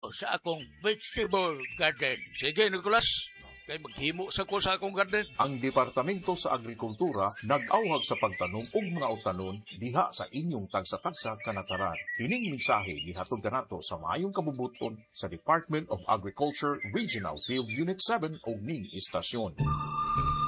sa akong vegetable garden. Sige, Nicolas. Kay maghimo sa ko sa akong garden. Ang Departamento sa Agrikultura nag-awhag sa pagtanom og mga utanon diha sa inyong tagsa-tagsa kanataran. Kining mensahe gihatod kanato sa maayong kabubuton sa Department of Agriculture Regional Field Unit 7 og ning istasyon.